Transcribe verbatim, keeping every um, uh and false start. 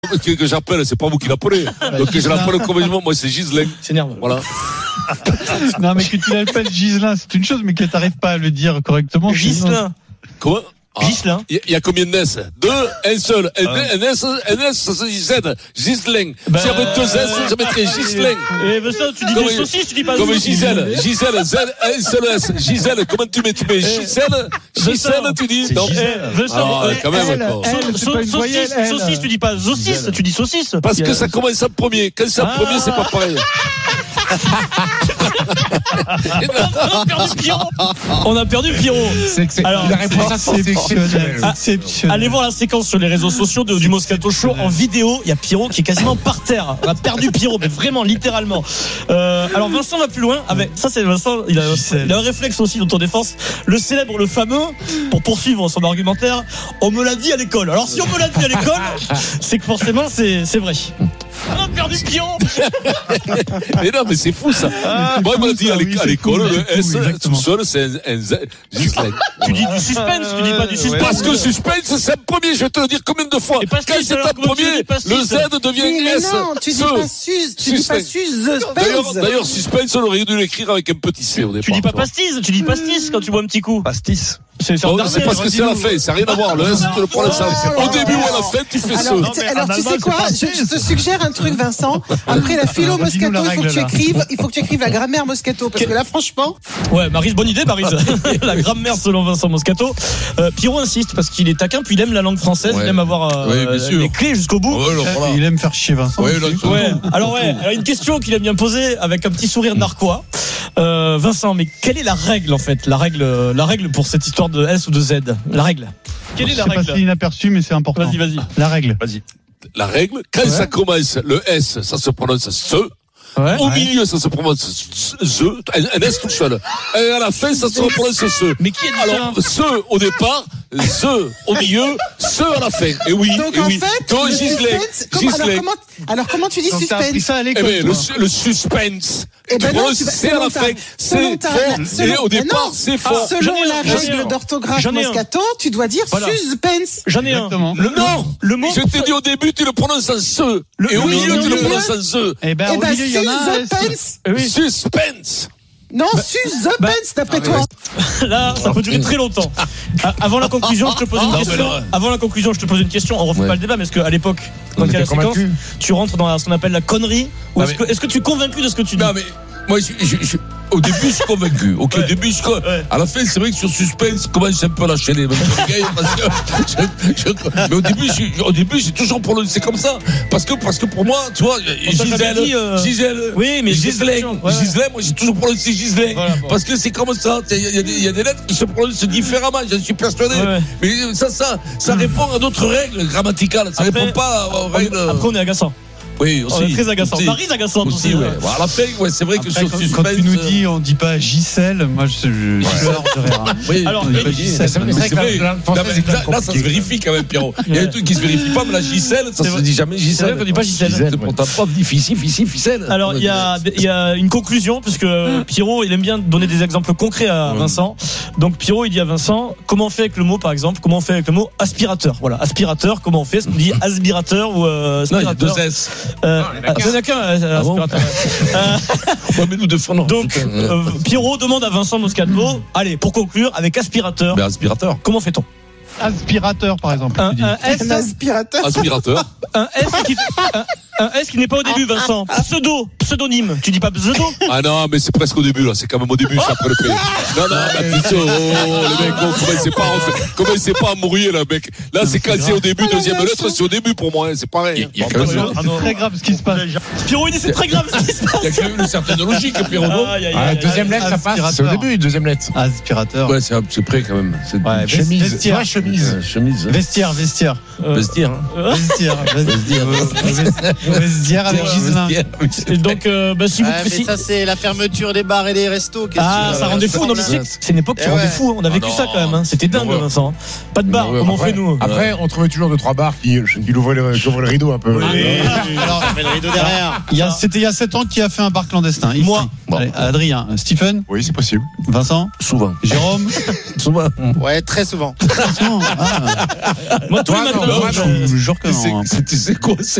Que, que j'appelle, c'est pas vous qui l'appelez. Donc je l'appelle comme moi, c'est Ghislain. C'est énervant. Voilà. Non, mais que tu l'appelles Ghislain, c'est une chose, mais que t'arrives pas à le dire correctement. Ghislain. Comment? Ah, Ghislain. Il y, y a combien de S? Deux, un seul. Un, ah. un S, un S, ça se dit Z. Ghislain. Bah, si j'avais deux S, je mettrais Ghislain. Et ben ça, tu dis comme des saucisses, tu dis pas comme Gisèle. Gisèle, Z, un seul S. Gisèle, comment tu mets? Tu mets Gisèle? Gisèle, tu dis? Non. Ah, quand même, encore. Saucisse, tu dis pas saucisse, tu dis saucisse. Parce que ça commence en premier. Quand c'est en premier, c'est pas pareil. On a perdu Pierrot. On a perdu Pierrot. C'est que c'est Alors, la réponse exceptionnelle. Ah, allez voir la séquence sur les réseaux sociaux de, du Moscato Show en vidéo. Il y a Pierrot qui est quasiment par terre. On a perdu Pierrot, mais vraiment littéralement. Euh, alors Vincent va plus loin. Avec ça, c'est Vincent. Il a, il a un réflexe aussi d'autodéfense. Le célèbre, le fameux, pour poursuivre son argumentaire. On me l'a dit à l'école. Alors si on me l'a dit à l'école, c'est que forcément c'est c'est vrai. On a perdu Pierrot. Mais non, mais c'est fou ça. Ah, moi, il m'a dit à oui, l'école, fou, le S exactement. tout seul, c'est un, un Z. Ghislain. Tu dis du suspense, tu dis pas du suspense. Parce que suspense, c'est le premier. Je vais te le dire combien de fois. Quand c'est un premier, le Z devient oui, mais S. non, tu dis pas sus, tu dis pas suspense. D'ailleurs, d'ailleurs, suspense, on aurait dû l'écrire avec un petit C au départ. Tu dis pas pastis, tu dis pastis quand tu bois un petit coup. Pastis. C'est non, c'est parce que c'est à la fin, ça n'a rien à voir. Le S, tu le prends le sens. Au début ou à la fin, tu fais ça. Alors, alors tu sais quoi, je, je te suggère un truc, Vincent. Après la philo Moscato, il faut que tu écrives, il faut que tu écrives la grammaire Moscato, parce que là, franchement. Ouais, Maryse, bonne idée, Maryse. La grammaire selon Vincent Moscato. Euh, Pierrot insiste parce qu'il est taquin, puis il aime la langue française, ouais. Il aime avoir euh, ouais, les clés jusqu'au bout. Ouais, alors, voilà. Il aime faire chier Vincent. Ouais, là, ouais. Alors ouais, alors une question qu'il aime bien poser avec un petit sourire narquois. Euh, Vincent, mais quelle est la règle en fait, la règle, la règle pour cette histoire de S ou de Z, la règle. Quelle est la règle? C'est passé inaperçu, mais c'est important. Vas-y, vas-y. La règle. Vas-y. La règle, quand ouais. ça commence, le S, ça se prononce SE. Ouais, au ouais. milieu, ça se prononce Z, un S tout seul. Et à la fin, ça se prononce SE. Mais qui est dit alors, SE au départ, Z au milieu, SE à la fin. Et oui, donc et en oui. fait, donc le Ghislain, suspense, comment, alors, comment, alors comment tu dis donc suspense? ça à l'école, eh ben, le, le suspense. Eh ben tu non, prononces tu vas, c'est à la fin, c'est fort. Et au départ, non, c'est fort. Selon la règle d'orthographe Moscato, tu dois dire voilà. Suspense. J'en ai un. Le non, le mot. Je t'ai dit au début, tu le prononces en SE. Et au milieu, tu le prononces en Z. Eh ben, au milieu, il y en a un. Suspense. Non, suspense, bah, d'après ah, toi. Là, ça peut durer très longtemps. Avant la conclusion, je te pose une question. Avant la conclusion, je te pose une question. On refait ouais. pas le débat, mais est-ce qu'à l'époque, quand il y a la séquence, tu rentres dans ce qu'on appelle la connerie, ou est-ce que, est-ce que tu es convaincu de ce que tu dis? Non, mais moi, je, je, je, au début, je suis convaincu. Ok, ouais. Au début, je suis convaincu. Ouais. À la fin, c'est vrai que sur suspense, commence un peu à lâcher les. Mais au début, je, au début, j'ai toujours prononcé comme ça, parce que, parce que pour moi, tu vois, Gisèle, euh... Gisèle, oui, mais Ghislain, ouais. Ghislain, moi, j'ai toujours prononcé Ghislain, voilà, bon. Parce que c'est comme ça. Il y, y, y a des lettres qui se prononcent différemment. J'en suis persuadé. Ouais. Mais ça, ça, ça répond à d'autres règles grammaticales. Ça après, répond pas aux règles. Après, on est agaçant. Oui, aussi. On est très agaçant. Maryse agaçante aussi. aussi ouais. Ouais. À la fin, ouais, c'est vrai que après, sur quand, suspense, quand tu nous dis, on dit pas Gisèle, moi je pleure de rire. Oui, alors, on dit pas Gisèle. C'est vrai que là, là, ça se vérifie quand même, Pierrot. Il y a un truc qui se vérifie pas, mais la Gisèle, ça se dit jamais Gisèle. C'est vrai qu'on dit pas Gisèle. C'est pour ta prof difficile, difficile, ficelle. Alors, il y a, il y a une conclusion, puisque Pierrot, il aime bien donner des exemples concrets à Vincent. Donc, Pierrot, il dit à Vincent, comment on fait avec le mot, par exemple, comment on fait avec le mot aspirateur? Voilà, aspirateur, comment on fait? Est-ce qu'on dit aspirateur ou aspirateur? Non, il y a deux S. Il n'y en a qu'un aspirateur. Ah bon ouais, mais nous deux fois, non. Donc, euh, Pierrot demande à Vincent Moscato, allez, pour conclure, avec aspirateur. Mais aspirateur. Comment fait-on? Aspirateur, par exemple. Un, un S. Un aspirateur. Aspirateur. Un S qui, un, un S qui n'est pas au début, Vincent. Pseudo, pseudonyme. Tu dis pas pseudo? Ah non, mais c'est presque au début, là. C'est quand même au début, c'est après le P. Non, non, mais attention, oh, les mecs, oh, commencez pas, commencez pas à mourir, là, mec. Là, c'est quand c'est au début, deuxième lettre, c'est au début pour moi, hein, c'est pareil. Il y a quand même, c'est très grave ce qui se passe. Pierrot, il dit c'est très grave ce qui se passe. Il y a quand même une certaine logique, Pierrot. Ah, deuxième lettre, ça passe. C'est au début, deuxième lettre. Aspirateur. Ouais, c'est près quand même. Chemise. Chemise. Chemise. Vestiaire, vestiaire. Vestiaire. Vestiaire. Vestiaire. Vestiaire avec Ghislain. Et donc, Donc, euh, bah, si vous. Ouais, mais si... ça, c'est la fermeture des bars et des restos. Ah, ça rendait fou. Non, mais c'est, c'est une époque qui rendait fou. On a vécu ça quand même. Hein. C'était dingue, Vincent. Pas de bar. Comment on fait, nous? Après, on trouvait toujours deux, trois bars qui, qui ouvraient le, qui ouvraient le rideau un peu. Oui, alors, le rideau derrière. Il y a, c'était il y a sept ans qui a fait un bar clandestin. Ici. Moi. Bon. Allez, Adrien. Stephen. Oui, c'est possible. Vincent. Souvent. Jérôme. Souvent. Ouais, très souvent. Ah. Moi, tous les matins. Je vous jure que non. C'est quoi?